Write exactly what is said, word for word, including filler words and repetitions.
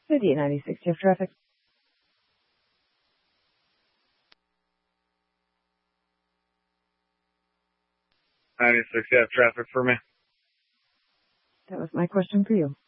City ninety-six, you have traffic. ninety-six, you have traffic for me. That was my question for you.